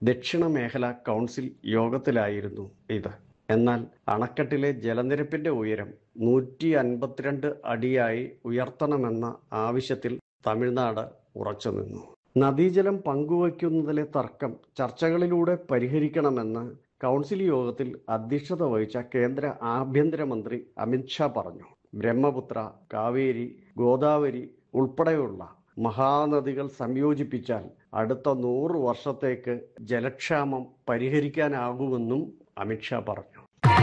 ദക്ഷിണ മേഖല കൗൺസിൽ യോഗത്തിലായിരുന്നു ഇത്. എന്നാൽ അണക്കെട്ടിലെ ജലനിരപ്പിന്റെ ഉയരം 152 അടിയായി ഉയർത്തണമെന്ന ആവശ്യത്തിൽ തമിഴ്നാട് ഉറച്ചുനിന്നു. നദീജലം പങ്കുവയ്ക്കുന്നതിലെ തർക്കം ചർച്ചകളിലൂടെ പരിഹരിക്കണമെന്ന് കൗൺസിൽ യോഗത്തിൽ അധ്യക്ഷത വഹിച്ച കേന്ദ്ര ആഭ്യന്തരമന്ത്രി അമിത്ഷാ പറഞ്ഞു. ബ്രഹ്മപുത്ര, കാവേരി, ഗോദാവരി ഉൾപ്പെടെയുള്ള മഹാനദികൾ സംയോജിപ്പിച്ചാൽ അടുത്ത 100 വർഷത്തേക്ക് ജലക്ഷാമം പരിഹരിക്കാനാകുമെന്നും അമിത്ഷാ പറഞ്ഞു.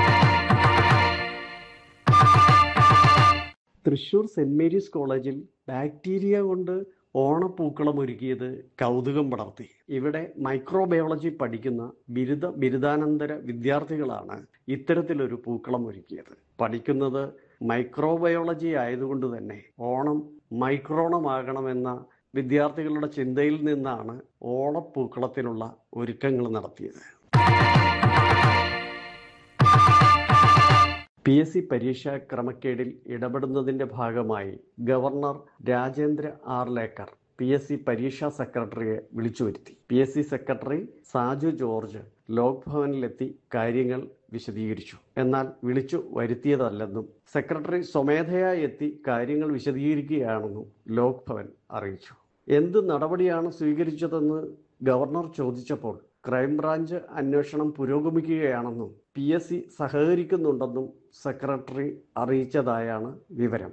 തൃശൂർ സെന്റ് മേരീസ് കോളേജിൽ ബാക്ടീരിയ കൊണ്ട് ഓണപ്പൂക്കളം ഒരുക്കിയത് കൗതുകം പടർത്തി. ഇവിടെ മൈക്രോബയോളജി പഠിക്കുന്ന ബിരുദാനന്തര വിദ്യാർത്ഥികളാണ് ഇത്തരത്തിലൊരു പൂക്കളം ഒരുക്കിയത്. പഠിക്കുന്നത് മൈക്രോബയോളജി ആയതുകൊണ്ട് തന്നെ ഓണം മൈക്രോണമാകണമെന്ന വിദ്യാർത്ഥികളുടെ ചിന്തയിൽ നിന്നാണ് ഓണപ്പൂക്കളത്തിനുള്ള ഒരുക്കങ്ങൾ നടത്തിയത്. PSC പരീക്ഷാ ക്രമക്കേടിൽ ഇടപെടുന്നതിന്റെ ഭാഗമായി ഗവർണർ രാജേന്ദ്ര ആർലേക്കർ PSC പരീക്ഷാ സെക്രട്ടറിയെ വിളിച്ചു വരുത്തി. PSC സെക്രട്ടറി സാജു ജോർജ് ലോക് ഭവനിലെത്തി കാര്യങ്ങൾ വിശദീകരിച്ചു. എന്നാൽ വിളിച്ചു വരുത്തിയതല്ലെന്നും സെക്രട്ടറി സ്വമേധയാ എത്തി കാര്യങ്ങൾ വിശദീകരിക്കുകയാണെന്നും ലോക് ഭവൻ അറിയിച്ചു. എന്ത് നടപടിയാണ് സ്വീകരിച്ചതെന്ന് ഗവർണർ ചോദിച്ചപ്പോൾ ക്രൈംബ്രാഞ്ച് അന്വേഷണം പുരോഗമിക്കുകയാണെന്നും PSC സഹകരിക്കുന്നുണ്ടെന്നും സെക്രട്ടറി അറിയിച്ചതായാണ് വിവരം.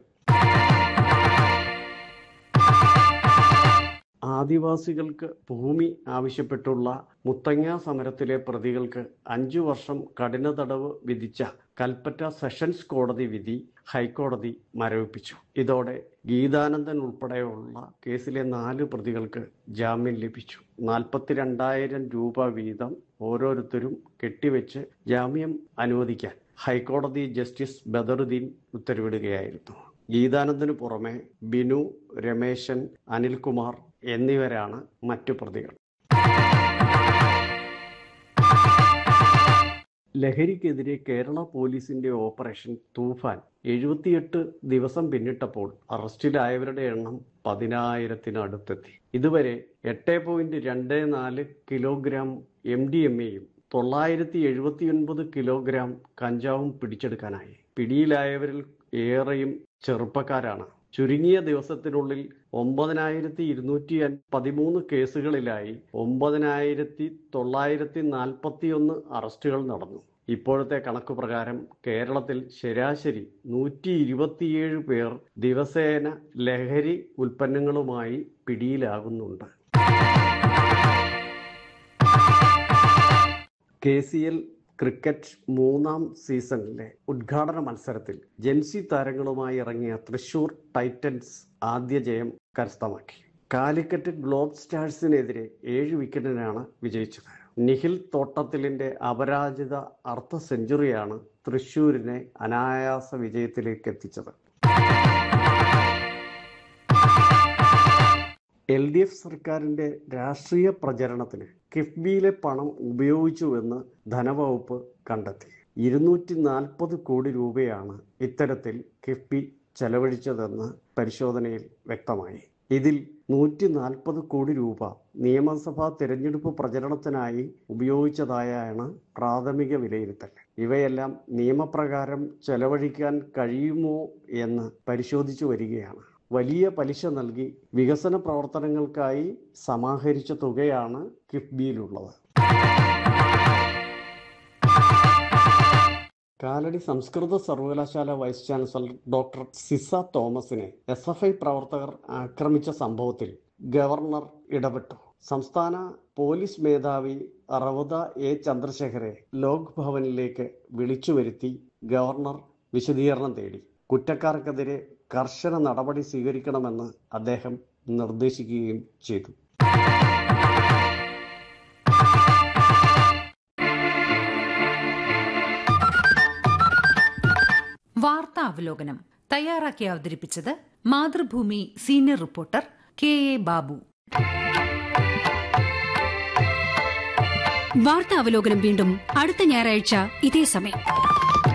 ആദിവാസികൾക്ക് ഭൂമി ആവശ്യപ്പെട്ടുള്ള മുത്തങ്ങ സമരത്തിലെ പ്രതികൾക്ക് 5 വർഷം കഠിന തടവ് വിധിച്ച കൽപ്പറ്റ സെഷൻസ് കോടതി വിധി ഹൈക്കോടതി മരവിപ്പിച്ചു. ഇതോടെ ഗീതാനന്ദൻ ഉൾപ്പെടെയുള്ള കേസിലെ 4 പ്രതികൾക്ക് ജാമ്യം ലഭിച്ചു. 42,000 രൂപ വീതം ഓരോരുത്തരും കെട്ടിവെച്ച് ജാമ്യം അനുവദിക്കാൻ ഹൈക്കോടതി ജസ്റ്റിസ് ബദറുദ്ദീൻ ഉത്തരവിടുകയായിരുന്നു. ഗീതാനന്ദന് പുറമെ ബിനു, രമേശൻ, അനിൽകുമാർ എന്നിവരാണ് മറ്റു പ്രതികൾ. ലഹരിക്കെതിരെ കേരള പോലീസിന്റെ ഓപ്പറേഷൻ തൂഫാൻ 78 ദിവസം പിന്നിട്ടപ്പോൾ അറസ്റ്റിലായവരുടെ എണ്ണം 10,000-അടുത്തെത്തി. ഇതുവരെ 8.24 കിലോഗ്രാം MDMAയും 979 കിലോഗ്രാം കഞ്ചാവും പിടിച്ചെടുക്കാനായി. പിടിയിലായവരിൽ ഏറെയും ചെറുപ്പക്കാരാണ്. ചുരുങ്ങിയ ദിവസത്തിനുള്ളിൽ 9,213 കേസുകളിലായി 9,941 അറസ്റ്റുകൾ നടന്നു. ഇപ്പോഴത്തെ കണക്കു പ്രകാരം കേരളത്തിൽ ശരാശരി 127 പേർ ദിവസേന ലഹരി ഉൽപ്പന്നങ്ങളുമായി പിടിയിലാകുന്നുണ്ട്. KCL ക്രിക്കറ്റ് 3ാം സീസണിലെ ഉദ്ഘാടന മത്സരത്തിൽ ജൻസി താരങ്ങളുമായി ഇറങ്ങിയ തൃശൂർ ടൈറ്റൻസ് ആദ്യ ജയം കരസ്ഥമാക്കി. കാലിക്കറ്റ് ഗ്ലോബ് സ്റ്റാർസിനെതിരെ 7 വിക്കറ്റിനാണ് വിജയിച്ചത്. നിഖിൽ തോട്ടത്തിലിന്റെ അപരാജിത അർദ്ധ സെഞ്ചുറിയാണ് തൃശൂരിനെ അനായാസ വിജയത്തിലേക്ക് എത്തിച്ചത്. LDF സർക്കാരിന്റെ രാഷ്ട്രീയ പ്രചരണത്തിന് കിഫ്ബിയിലെ പണം ഉപയോഗിച്ചുവെന്ന് ധനവകുപ്പ് കണ്ടെത്തി. 240 കോടി രൂപയാണ് ഇത്തരത്തിൽ കിഫ്ബി ചെലവഴിച്ചതെന്ന് പരിശോധനയിൽ വ്യക്തമായി. ഇതിൽ 140 കോടി രൂപ നിയമസഭാ തെരഞ്ഞെടുപ്പ് പ്രചരണത്തിനായി ഉപയോഗിച്ചതായാണ് പ്രാഥമിക വിലയിരുത്തൽ. ഇവയെല്ലാം നിയമപ്രകാരം ചെലവഴിക്കാൻ കഴിയുമോ എന്ന് പരിശോധിച്ചു വരികയാണ്. വലിയ പലിശ നൽകി വികസന പ്രവർത്തനങ്ങൾക്കായി സമാഹരിച്ച തുകയാണ് കിഫ്ബിയിലുള്ളത്. കാലടി സംസ്കൃത സർവകലാശാല വൈസ് ചാൻസലർ ഡോക്ടർ സിസ തോമസിനെ SFI പ്രവർത്തകർ ആക്രമിച്ച സംഭവത്തിൽ ഗവർണർ ഇടപെട്ടു. സംസ്ഥാന പോലീസ് മേധാവി റവദ A. ചന്ദ്രശേഖരെ ലോക് ഭവനിലേക്ക് വിളിച്ചു വരുത്തി ഗവർണർ വിശദീകരണം തേടി. കുറ്റക്കാർക്കെതിരെ കർശന നടപടി സ്വീകരിക്കണമെന്ന് അദ്ദേഹം നിർദ്ദേശിക്കുകയും ചെയ്തു. വാർത്താ അവലോകനം തയ്യാറാക്കി അവതരിപ്പിച്ചത് Mathrubhumi senior reporter KA Babu. വാർത്താ അവലോകനം വീണ്ടും അടുത്ത ഞായറാഴ്ച ഇതേ സമയം.